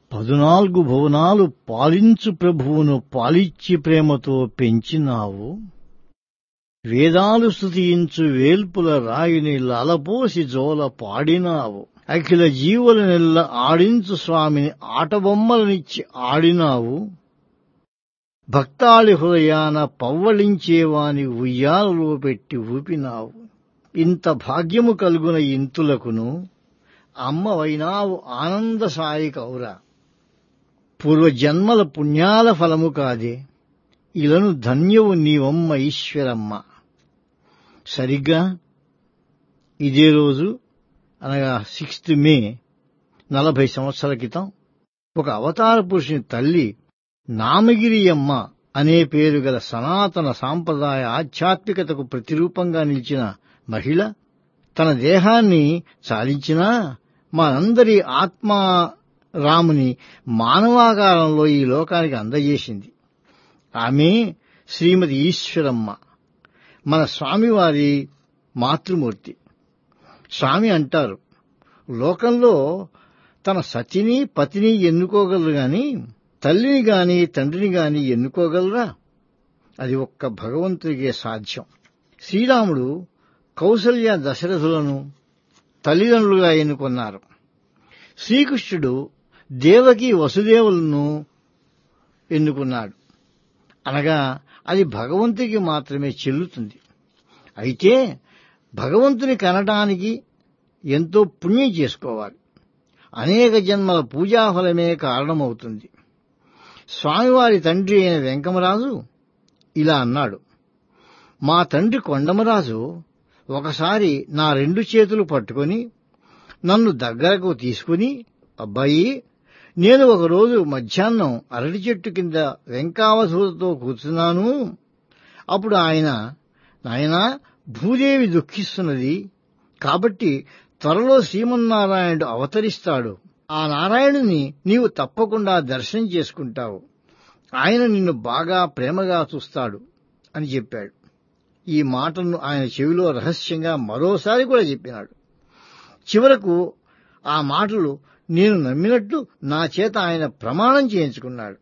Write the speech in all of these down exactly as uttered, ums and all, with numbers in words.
పదునాలుగు భువనాలు పాలించు ప్రభువును పాలిచ్చి ప్రేమతో పెంచినావు. వేదాలు స్తుతించు వేల్పుల రాయిని లలపోసి జోల పాడినావు. అఖిల జీవులనెల్ల ఆడించు స్వామిని ఆటబొమ్మలనిచ్చి ఆడినావు. భక్తాళి హృదయాన పవ్వళించేవాని ఉయ్యాలలో పెట్టి ఊపినావు. ఇంత భాగ్యము కలుగున ఇంతులకును అమ్మవైనావు ఆనంద సాయి కౌరా. పూర్వజన్మల పుణ్యాల ఫలము కాదే, ఇలను ధన్యవు నీవమ్మ ఈశ్వరమ్మ. సరిగ్గా ఇదే రోజు అనగా సిక్స్త్ మే నలభై సంవత్సరాల క్రితం ఒక అవతార పురుషుని తల్లి నామగిరి అమ్మ అనే పేరు గల సనాతన సాంప్రదాయ ఆధ్యాత్మికతకు ప్రతిరూపంగా నిలిచిన మహిళ తన దేహాన్ని చాలించినా మనందరి ఆత్మా రాముని మానవాకారంలో ఈ లోకానికి అందజేసింది. ఆమె శ్రీమతి ఈశ్వరమ్మ, మన స్వామివారి మాతృమూర్తి. స్వామి అంటారు, లోకంలో తన సతిని పతిని ఎన్నుకోగలరు గాని తల్లిని గాని తండ్రిని గాని ఎన్నుకోగలరా? అది ఒక్క భగవంతుడికే సాధ్యం. శ్రీరాముడు కౌసల్య దశరథులను తల్లిదండ్రులుగా ఎన్నుకున్నారు. శ్రీకృష్ణుడు దేవకి వసుదేవులను ఎన్నుకున్నాడు. అనగా అది భగవంతుడికి మాత్రమే చెల్లుతుంది. అయితే భగవంతుని కనడానికి ఎంతో పుణ్యం చేసుకోవాలి. అనేక జన్మల పూజాఫలమే కారణమవుతుంది. స్వామివారి తండ్రి అయిన వెంకమరాజు ఇలా అన్నాడు, మా తండ్రి కొండమరాజు ఒకసారి నా రెండు చేతులు పట్టుకొని నన్ను దగ్గరకు తీసుకుని, అబ్బాయి, నేను ఒకరోజు మధ్యాహ్నం అరటి చెట్టు కింద వెంకావధూతతో కూర్చున్నాను. అప్పుడు ఆయన, నాయనా, భూదేవి దుఃఖిస్తున్నది కాబట్టి త్వరలో శ్రీమన్నారాయణుడు అవతరిస్తాడు. ఆ నారాయణుని నీవు తప్పకుండా దర్శనం చేసుకుంటావు. ఆయన నిన్ను బాగా ప్రేమగా చూస్తాడు అని చెప్పాడు. ఈ మాటను ఆయన చెవిలో రహస్యంగా మరోసారి కూడా చెప్పినాడు. చివరకు ఆ మాటలు నేను నమ్మినట్టు నా చేత ఆయన ప్రమాణం చేయించుకున్నాడు.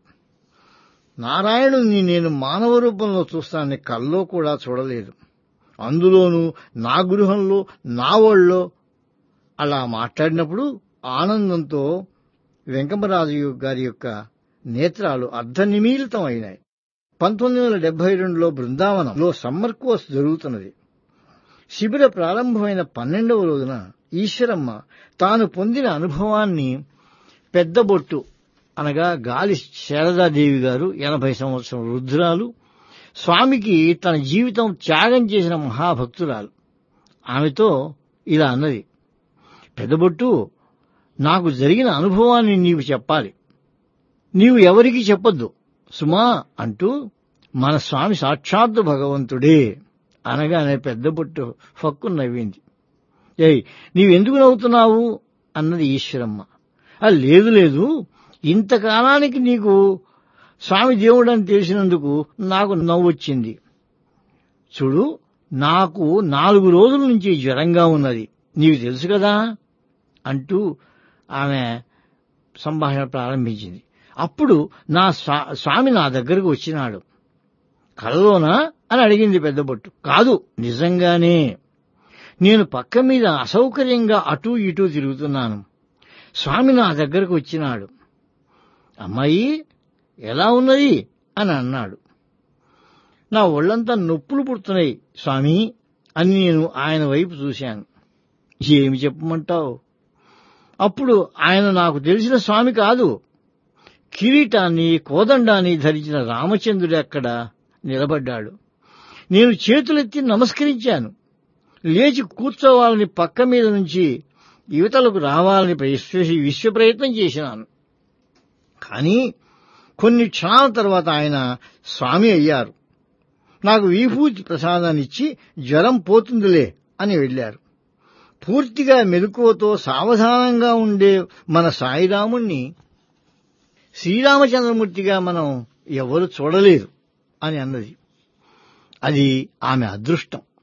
నారాయణుని నేను మానవ రూపంలో చూస్తానని కల్లో కూడా చూడలేదు. అందులోనూ నా గృహంలో నా ఒళ్ళో అలా మాట్లాడినప్పుడు ఆనందంతో వెంకమరాజు గారి యొక్క నేత్రాలు అర్ధనిమీలితం అయినాయి. పంతొమ్మిది వందల డెబ్బై రెండులో బృందావనంలో సమ్మర్ కోర్స్ జరుగుతున్నది. శిబిర ప్రారంభమైన పన్నెండవ రోజున ఈశ్వరమ్మ తాను పొందిన అనుభవాన్ని పెద్దబొట్టు అనగా గాలి శారదాదేవి గారు, ఎనభై సంవత్సరం వృద్ధురాలు, స్వామికి తన జీవితం త్యాగం చేసిన మహాభక్తురాలు, ఆమెతో ఇలా అన్నది, పెద్దబొట్టు, నాకు జరిగిన అనుభవాన్ని నీవు చెప్పాలి. నీవు ఎవరికీ చెప్పొద్దు సుమా అంటూ మన స్వామి సాక్షాత్తు భగవంతుడే అనగానే పెద్దబొట్టు ఫక్కు నవ్వింది. ఏయ్, నీవెందుకు నవ్వుతున్నావు అన్నది ఈశ్వరమ్మ. లేదు లేదు, ఇంతకాలానికి నీకు స్వామి దేవుడని తెలిసినందుకు నాకు నవ్వొచ్చింది. చూడు, నాకు నాలుగు రోజుల నుంచి జ్వరంగా ఉన్నది, నీకు తెలుసు కదా అంటూ ఆమె సంభాషణ ప్రారంభించింది. అప్పుడు నా స్వామి నా దగ్గరకు వచ్చినాడు. కలలోనా అని అడిగింది పెద్దబొట్టు. కాదు, నిజంగానే. నేను పక్క మీద అసౌకర్యంగా అటూ ఇటూ తిరుగుతున్నాను. స్వామి నా దగ్గరకు వచ్చినాడు. అమ్మాయి ఎలా ఉన్నది అని అన్నాడు. నా ఒళ్లంతా నొప్పులు పుడుతున్నాయి స్వామి అని నేను ఆయన వైపు చూశాను. ఏమి చెప్పమంటావు? అప్పుడు ఆయన నాకు తెలిసిన స్వామి కాదు, కిరీటాన్ని కోదండాన్ని ధరించిన రామచంద్రుడు అక్కడ నిలబడ్డాడు. నేను చేతులెత్తి నమస్కరించాను. లేచి కూర్చోవాలని పక్క మీద నుంచి యువతలకు రావాలని విశ్వ ప్రయత్నం చేసినాను. కానీ కొన్ని క్షణాల తర్వాత ఆయన స్వామి అయ్యారు. నాకు విభూతి ప్రసాదాన్నిచ్చి జ్వరం పోతుందిలే అని వెళ్లారు. పూర్తిగా మెలకువతో సావధానంగా ఉండే మన సాయిరాముణ్ణి శ్రీరామచంద్రమూర్తిగా మనం ఎవరు చూడలేదు అని అన్నది. అది ఆమె అదృష్టం.